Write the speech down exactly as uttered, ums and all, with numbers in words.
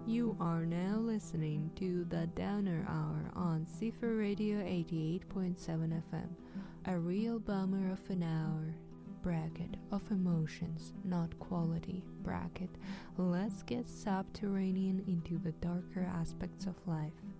You are now listening to the Downer Hour on Cipher Radio eighty-eight point seven F M, a real bummer of an hour. Bracket of emotions, not quality. Bracket. Let's get subterranean into the darker aspects of life.